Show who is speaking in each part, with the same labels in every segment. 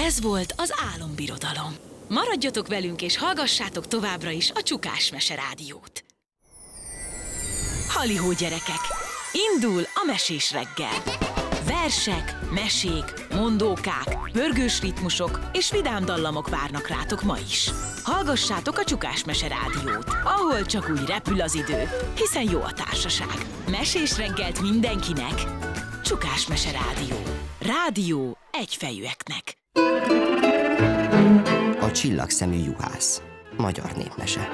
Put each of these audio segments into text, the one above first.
Speaker 1: Ez volt az Álombirodalom. Maradjatok velünk és hallgassátok továbbra is a Csukás Mese Rádiót. Halihó gyerekek! Indul a mesés reggel! Versek, mesék, mondókák, pörgős ritmusok és vidám dallamok várnak rátok ma is. Hallgassátok a Csukás Mese Rádiót, ahol csak úgy repül az idő, hiszen jó a társaság. Mesés reggelt mindenkinek! Csukás Mese Rádió. Rádió egyfejűeknek.
Speaker 2: A csillagszemű juhász. Magyar népmese.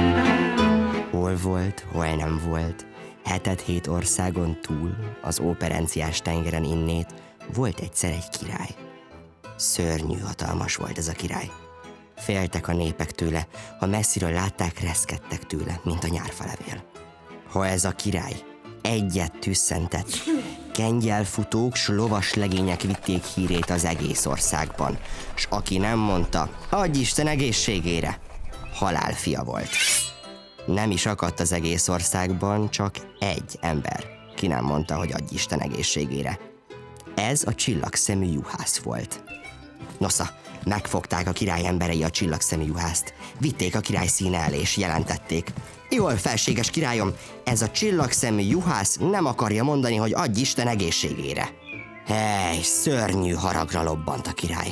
Speaker 2: Hol volt, hol nem volt, 7 országon túl, az óperenciás tengeren innét, volt egyszer egy király. Szörnyű hatalmas volt ez a király. Féltek a népek tőle, ha messziről látták, reszkedtek tőle, mint a nyárfalevél. Ha ez a király egyet tüsszentett, kengyelfutók s lovas legények vitték hírét az egész országban, s aki nem mondta, adj Isten egészségére, halálfia volt. Nem is akadt az egész országban csak egy ember, ki nem mondta, hogy adj Isten egészségére. Ez a csillagszemű juhász volt. Nosza, megfogták a király emberei a csillagszemű juhászt, vitték a király színe elé és jelentették. Jól, felséges királyom, ez a csillagszemű juhász nem akarja mondani, hogy adj Isten egészségére. Hely, szörnyű haragra lobbant a király.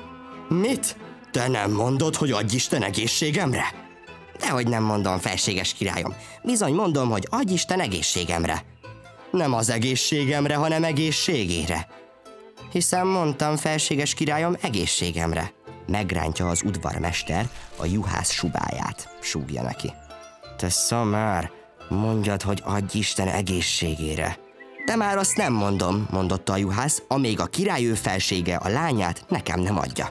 Speaker 2: Mit? Te nem mondod, hogy adj Isten egészségemre? Dehogy nem mondom, felséges királyom. Bizony mondom, hogy adj Isten egészségemre. Nem az egészségemre, hanem egészségére. Hiszen mondtam, felséges királyom, egészségemre. Megrántja az udvarmester a juhász subáját, súgja neki. Te szamár, mondjad, hogy adj Isten egészségére. De már azt nem mondom, mondotta a juhász, amíg a király ő felsége a lányát nekem nem adja.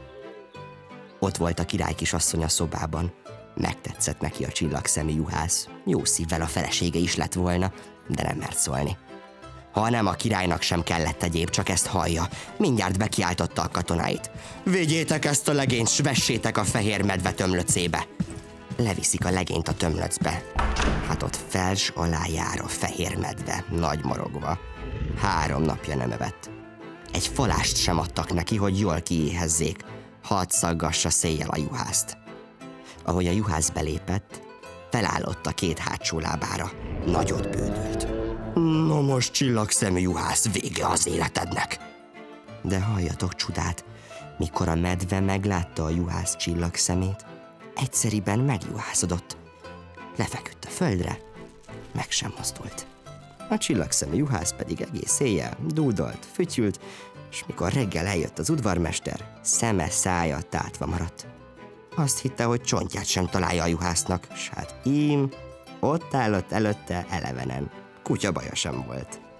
Speaker 2: Ott volt a király kisasszony a szobában. Megtetszett neki a csillagszemű juhász. Jó szívvel a felesége is lett volna, de nem mert szólni. Ha nem, a királynak sem kellett egyéb, csak ezt hallja. Mindjárt bekiáltotta a katonáit. Vigyétek ezt a legényt, s vessétek a fehér medve tömlöcébe. Leviszik a legényt a tömlöcbe. Hát ott fels alá jár a fehér medve, nagy morogva. 3 napja nem evett. Egy falást sem adtak neki, hogy jól kiéhezzék. Hadd szaggassa széjjel a juhászt. Ahogy a juhász belépett, felállott a 2 hátsó lábára. Nagyot bődült. No most, csillagszemű juhász, vége az életednek. De halljatok csodát, mikor a medve meglátta a juhász csillagszemét, egyszeriben megjuhászodott. Lefeküdt a földre, meg sem mozdult. A csillagszemű juhász pedig egész éjjel dúdolt, fütyült, és mikor reggel eljött az udvarmester, szeme szája tátva maradt. Azt hitte, hogy csontját sem találja a juhásznak, s hát ott állott előtte elevenen. Kutya baja sem volt.